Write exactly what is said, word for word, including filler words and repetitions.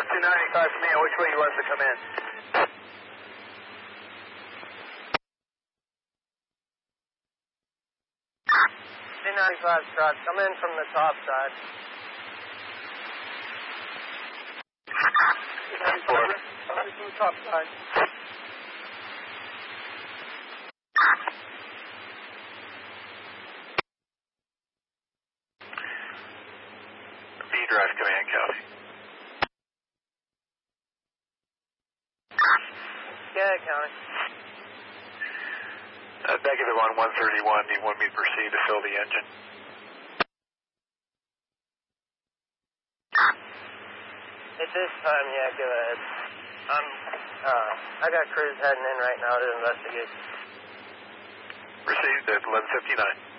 two ninety-five, command, which way you want us to come in? two ninety-five truck, come in from the top side. two ninety-four, come in from the top side. B-Drive command, copy. Yeah, County. Uh, negative on one thirty-one, do you want me to proceed to fill the engine? At this time, yeah, go ahead. I'm, uh, I got crews heading in right now to investigate. Received at eleven fifty-nine.